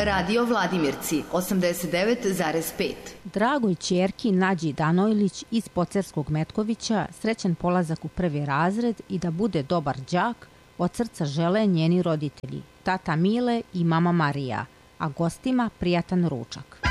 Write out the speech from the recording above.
Radio Vladimirci 89,5. Dragoj ćerki Nađi Danojlić iz Pocerskog Metkovića srećan polazak u prvi razred i da bude dobar đak od srca žele njeni roditelji, tata Mile i mama Marija, a gostima prijatan ručak.